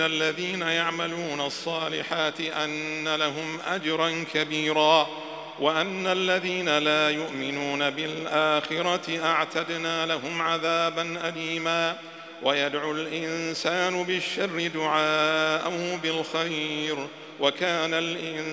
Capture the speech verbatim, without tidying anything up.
الذين يعملون الصالحات أن لهم أجرا كبيرا وأن الذين لا يؤمنون بالآخرة أعتدنا لهم عذابا أليما ويدعو الإنسان بالشر دعاءه بالخير وكان الإنسان